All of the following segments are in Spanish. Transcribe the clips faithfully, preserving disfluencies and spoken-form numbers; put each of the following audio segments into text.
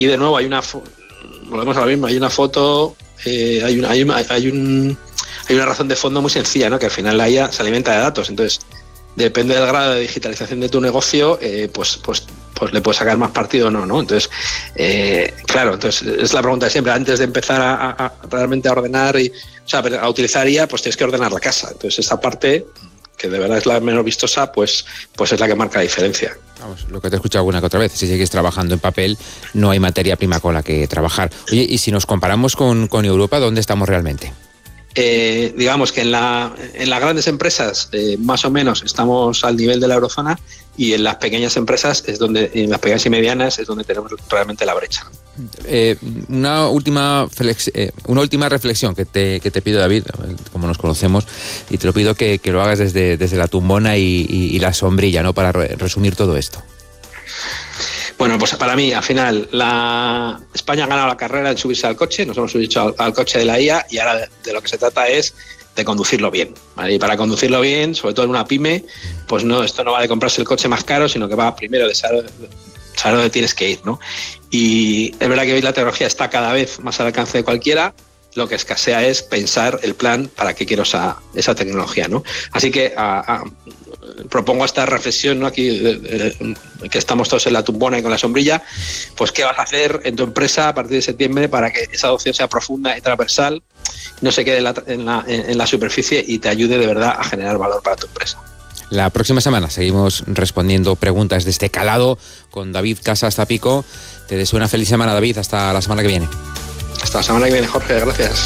y de nuevo hay una, volvemos a lo mismo, hay una foto, eh, hay, una, hay, una, hay, un, hay una razón de fondo muy sencilla, ¿no? Que al final la I A se alimenta de datos, entonces depende del grado de digitalización de tu negocio, eh, pues, pues, pues le puedes sacar más partido o no, ¿no? Entonces, eh, claro, entonces es la pregunta de siempre, antes de empezar a, a, a realmente a ordenar y, o sea, a utilizar I A, pues tienes que ordenar la casa. Entonces esa parte, que de verdad es la menos vistosa, pues, pues es la que marca la diferencia. Vamos, lo que te he escuchado alguna que otra vez, si sigues trabajando en papel, no hay materia prima con la que trabajar. Oye, y si nos comparamos con, con Europa, ¿dónde estamos realmente? Eh, digamos que en, la, en las grandes empresas eh, más o menos estamos al nivel de la eurozona, y en las pequeñas empresas es donde, en las pequeñas y medianas es donde tenemos realmente la brecha. Eh, una última flex, eh, una última reflexión que te, que te pido, David, como nos conocemos, y te lo pido que, que lo hagas desde, desde la tumbona y, y, y la sombrilla, ¿no? Para re- resumir todo esto. Bueno, pues para mí, al final, la España ha ganado la carrera en subirse al coche, nos hemos subido al, al coche de la I A, y ahora de, de lo que se trata es de conducirlo bien, ¿vale? Y para conducirlo bien, sobre todo en una pyme, pues no, esto no va de comprarse el coche más caro, sino que va primero de saber, saber dónde tienes que ir, ¿no? Y es verdad que hoy la tecnología está cada vez más al alcance de cualquiera. Lo que escasea es pensar el plan para qué quiero esa, esa tecnología, ¿no? Así que a, a, propongo esta reflexión, ¿no? Aquí de, de, de, que estamos todos en la tumbona y con la sombrilla, pues qué vas a hacer en tu empresa a partir de septiembre para que esa adopción sea profunda y transversal, no se quede en la, en la, en la superficie y te ayude de verdad a generar valor para tu empresa. La próxima semana seguimos respondiendo preguntas de este calado con David Casas Zapico. Te deseo una feliz semana, David, hasta la semana que viene. Hasta la semana que viene, Jorge, gracias.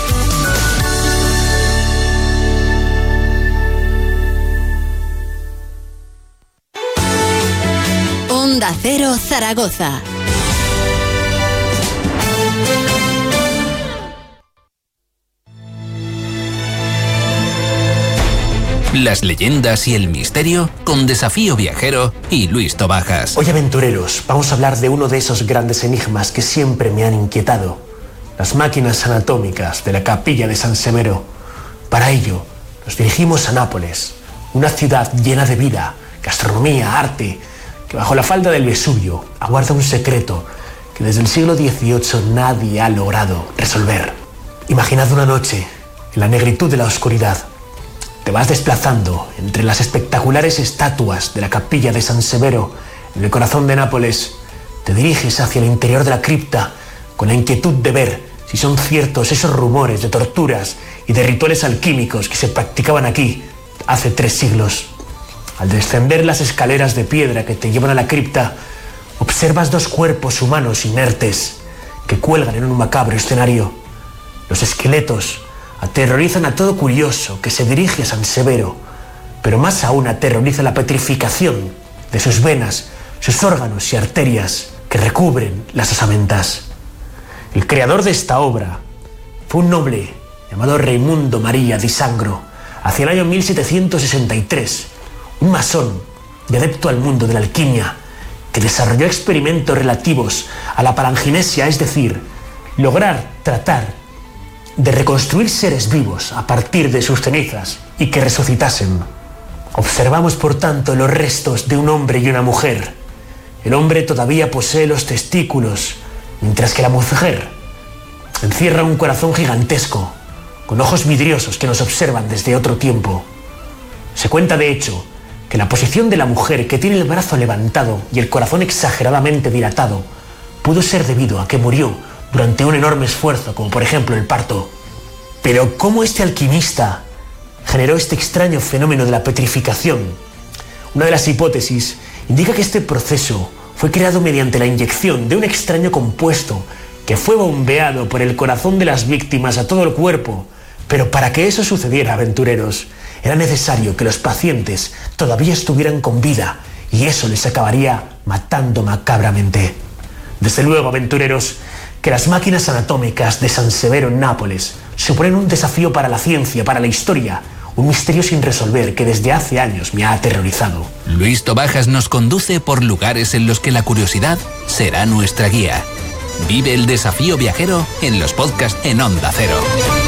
Onda Cero Zaragoza. Las leyendas y el misterio con Desafío Viajero y Luis Tobajas. Hoy, aventureros, vamos a hablar de uno de esos grandes enigmas que siempre me han inquietado: las máquinas anatómicas de la Capilla de San Severo. Para ello, nos dirigimos a Nápoles, una ciudad llena de vida, gastronomía, arte, que bajo la falda del Vesubio aguarda un secreto que desde el siglo dieciocho nadie ha logrado resolver. Imaginad una noche en la negritud de la oscuridad. Te vas desplazando entre las espectaculares estatuas de la Capilla de San Severo en el corazón de Nápoles. Te diriges hacia el interior de la cripta con la inquietud de ver si son ciertos esos rumores de torturas y de rituales alquímicos que se practicaban aquí hace tres siglos. Al descender las escaleras de piedra que te llevan a la cripta, observas dos cuerpos humanos inertes que cuelgan en un macabro escenario. Los esqueletos aterrorizan a todo curioso que se dirige a San Severo, pero más aún aterroriza la petrificación de sus venas, sus órganos y arterias que recubren las osamentas. El creador de esta obra fue un noble llamado Raimundo María di Sangro, hacia el año mil setecientos sesenta y tres, un masón y adepto al mundo de la alquimia que desarrolló experimentos relativos a la palanginesia, es decir, lograr tratar de reconstruir seres vivos a partir de sus cenizas y que resucitasen. Observamos, por tanto, los restos de un hombre y una mujer. El hombre todavía posee los testículos, mientras que la mujer encierra un corazón gigantesco, con ojos vidriosos que nos observan desde otro tiempo. Se cuenta, de hecho, que la posición de la mujer, que tiene el brazo levantado y el corazón exageradamente dilatado, pudo ser debido a que murió durante un enorme esfuerzo, como por ejemplo el parto. Pero ¿cómo este alquimista generó este extraño fenómeno de la petrificación? Una de las hipótesis indica que este proceso fue creado mediante la inyección de un extraño compuesto que fue bombeado por el corazón de las víctimas a todo el cuerpo. Pero para que eso sucediera, aventureros, era necesario que los pacientes todavía estuvieran con vida, y eso les acabaría matando macabramente. Desde luego, aventureros, que las máquinas anatómicas de San Severo en Nápoles suponen un desafío para la ciencia, para la historia, un misterio sin resolver que desde hace años me ha aterrorizado. Luis Tobajas nos conduce por lugares en los que la curiosidad será nuestra guía. Vive el Desafío Viajero en los podcasts en Onda Cero.